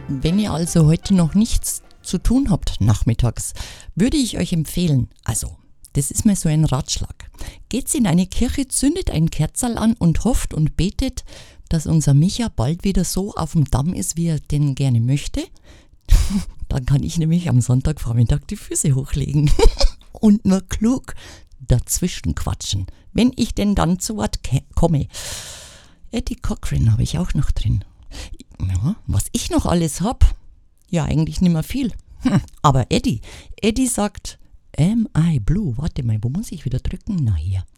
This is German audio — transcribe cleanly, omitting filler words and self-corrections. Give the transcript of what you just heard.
Wenn ihr also heute noch nichts zu tun habt nachmittags, würde ich euch empfehlen, also das ist mir so ein Ratschlag, geht's in eine Kirche, zündet ein Kerzerl an und hofft und betet, dass unser Micha bald wieder so auf dem Damm ist, wie er denn gerne möchte. Dann kann ich nämlich am Sonntagvormittag die Füße hochlegen und nur klug dazwischen quatschen, wenn ich denn dann zu Wort komme. Eddie Cochran habe ich auch noch drin. Ja, was ich noch alles habe? Ja, eigentlich nicht mehr viel. Aber Eddie sagt, Am I Blue? Warte mal, wo muss ich wieder drücken? Na hier.